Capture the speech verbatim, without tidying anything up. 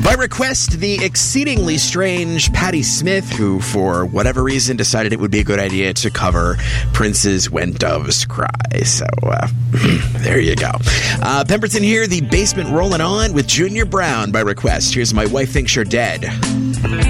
By request, the exceedingly strange Patti Smith, who, for whatever reason, decided it would be a good idea to cover Prince's When Doves Cry. So, uh, there you go. Uh, Pemberton here, the basement rolling on with Junior Brown by request. Here's My Wife Thinks You're Dead.